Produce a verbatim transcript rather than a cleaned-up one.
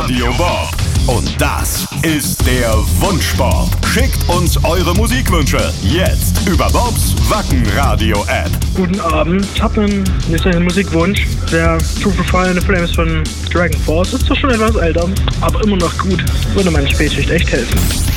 Radio Bob. Und das ist der Wunschbob. Schickt uns eure Musikwünsche jetzt über Bobs Wacken-Radio-App. Guten Abend, ich habe einen nächsten Musikwunsch. Der True for Fire in the Flames von Dragon Force ist zwar schon etwas älter, aber immer noch gut. Würde meine Spätschicht echt helfen.